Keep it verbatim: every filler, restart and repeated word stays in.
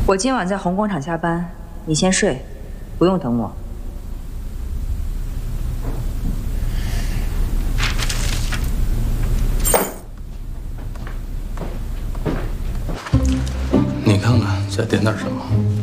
我今晚在红广场下班，你先睡，不用等我。 你看看，再点点什么？